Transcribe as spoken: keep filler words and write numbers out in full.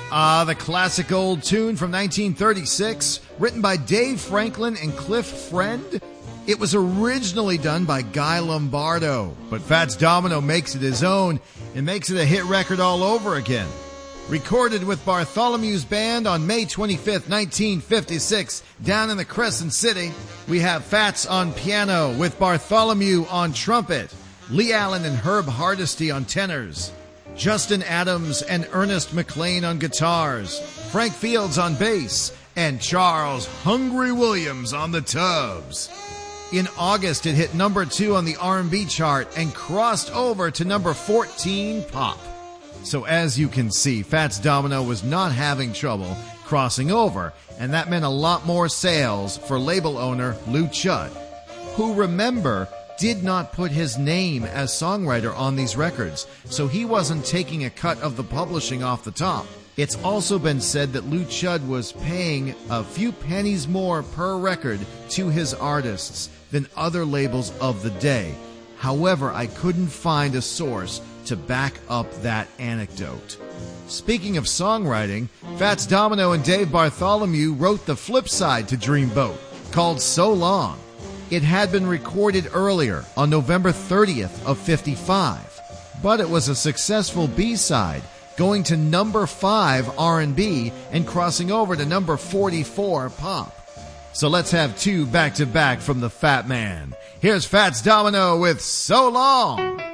Ah, the classic old tune from nineteen thirty-six, written by Dave Franklin and Cliff Friend. It was originally done by Guy Lombardo, but Fats Domino makes it his own and makes it a hit record all over again. Recorded with Bartholomew's Band on May twenty-fifth, nineteen fifty-six, down in the Crescent City, we have Fats on piano with Bartholomew on trumpet, Lee Allen and Herb Hardesty on tenors, Justin Adams and Ernest McLean on guitars, Frank Fields on bass, and Charles Hungry Williams on the tubs. In August, it hit number two on the R and B chart and crossed over to number fourteen pop. So as you can see, Fats Domino was not having trouble crossing over, and that meant a lot more sales for label owner Lou Chudd, who, remember, did not put his name as songwriter on these records, so he wasn't taking a cut of the publishing off the top. It's also been said that Lou Chudd was paying a few pennies more per record to his artists than other labels of the day. However, I couldn't find a source to back up that anecdote. Speaking of songwriting, Fats Domino and Dave Bartholomew wrote the flip side to Dreamboat, called So Long. It had been recorded earlier on November thirtieth of fifty-five, but it was a successful B-side, going to number five R and B and crossing over to number forty-four pop. So let's have two back-to-back from the Fat Man. Here's Fats Domino with So Long.